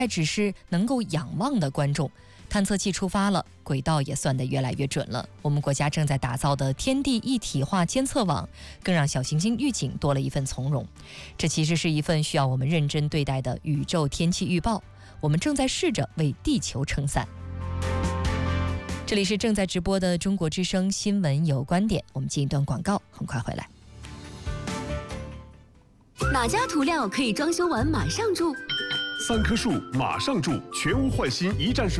只是能够仰望的观众。探测器出发了，轨道也算得越来越准了。我们国家正在打造的天地一体化监测网，更让小行星预警多了一份从容。这其实是一份需要我们认真对待的宇宙天气预报。我们正在试着为地球撑伞。这里是正在直播的中国之声新闻有观点，我们进一段广告，很快回来。 哪家涂料可以装修完马上住？ 3棵树马上住，全屋换新一站式